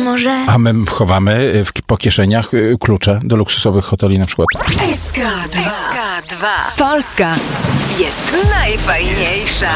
może? A my chowamy po kieszeniach klucze do luksusowych hoteli na przykład. SK2. Polska jest najfajniejsza.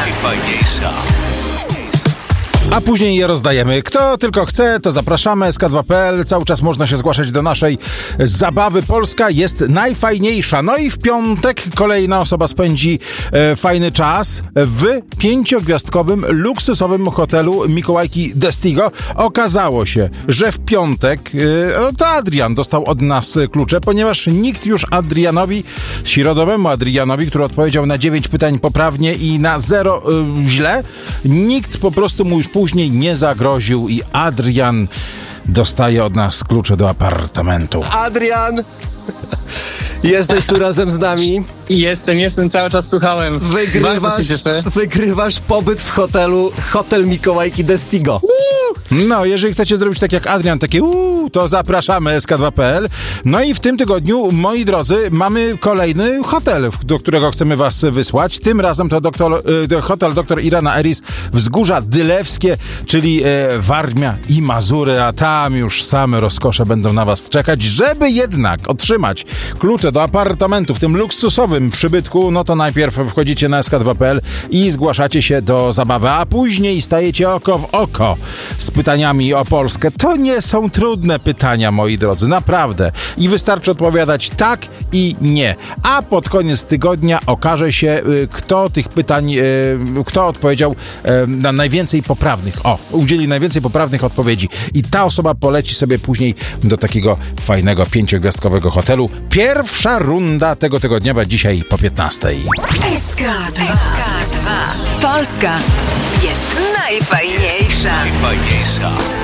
A później je rozdajemy. Kto tylko chce, to zapraszamy. SK2.pl. Cały czas można się zgłaszać do naszej zabawy. Polska jest najfajniejsza. No i w piątek kolejna osoba spędzi fajny czas w 5-gwiazdkowym, luksusowym hotelu Mikołajki Destigo. Okazało się, że w piątek to Adrian dostał od nas klucze, ponieważ nikt już środowemu Adrianowi, który odpowiedział na 9 pytań poprawnie i na 0 źle, nikt po prostu mu już później nie zagroził i Adrian dostaje od nas klucze do apartamentu. Adrian! Jesteś tu razem z nami. Jestem, cały czas słuchałem. Wygrywasz pobyt w hotelu Hotel Mikołajki Destigo. No, jeżeli chcecie zrobić tak jak Adrian, takie to zapraszamy SK2.pl. No i w tym tygodniu, moi drodzy, mamy kolejny hotel, do którego chcemy was wysłać. Tym razem to hotel dr Irena Eris, Wzgórza Dylewskie, czyli Warmia i Mazury, a tam już same rozkosze będą na was czekać. Żeby jednak otrzymać klucze do apartamentu w tym luksusowym przybytku, no to najpierw wchodzicie na sk2.pl i zgłaszacie się do zabawy, a później stajecie oko w oko z pytaniami o Polskę. To nie są trudne pytania, moi drodzy, naprawdę. I wystarczy odpowiadać tak i nie. A pod koniec tygodnia okaże się, kto tych pytań, kto odpowiedział na najwięcej poprawnych. Udzieli najwięcej poprawnych odpowiedzi. I ta osoba poleci sobie później do takiego fajnego 5-gwiazdkowego hotelu. Pierwsza runda tego tygodniowa dzisiaj po 15:00. SK2. Polska jest najfajniejsza.